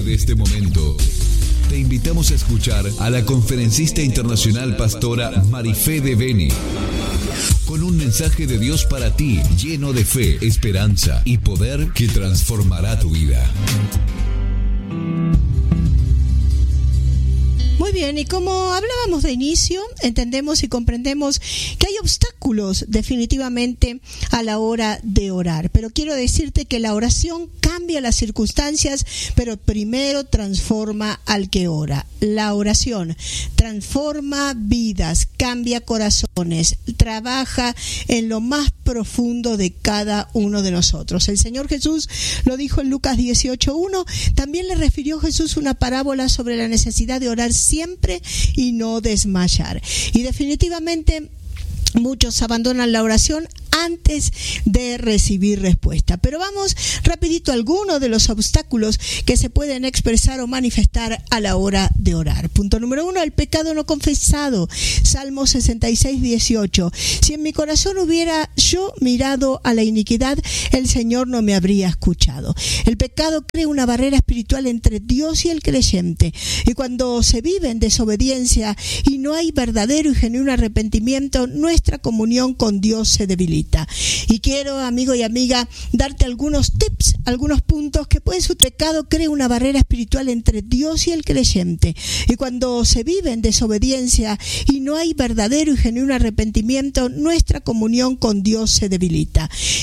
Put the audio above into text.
de este momento, te invitamos a escuchar a la conferencista internacional pastora Marifé de Beni, con un mensaje de Dios para ti, lleno de fe, esperanza y poder que transformará tu vida. Muy bien, y como hablábamos de inicio, entendemos y comprendemos que hay obstáculos definitivamente a la hora de orar. Pero quiero decirte que la oración cambia las circunstancias, pero primero transforma al que ora. La oración transforma vidas, cambia corazones, trabaja en lo más profundo de cada uno de nosotros. El Señor Jesús lo dijo en Lucas 18:1. También le refirió Jesús una parábola sobre la necesidad de orar siempre y no desmayar. Y definitivamente muchos abandonan la oración antes de recibir respuesta. Pero vamos rapidito a algunos de los obstáculos que se pueden expresar o manifestar a la hora de orar. Punto número 1, el pecado no confesado. Salmo 66:18. Si en mi corazón hubiera yo mirado a la iniquidad, el Señor no me habría escuchado. El pecado crea una barrera espiritual entre Dios y el creyente. Y cuando se vive en desobediencia y no hay verdadero y genuino arrepentimiento, nuestra comunión con Dios se debilita. Y quiero, amigo y amiga, darte algunos tips, algunos puntos que pueden su pecado crea una barrera espiritual entre Dios y el creyente. Y cuando se vive en desobediencia y no hay verdadero y genuino arrepentimiento, nuestra comunión con Dios se debilita.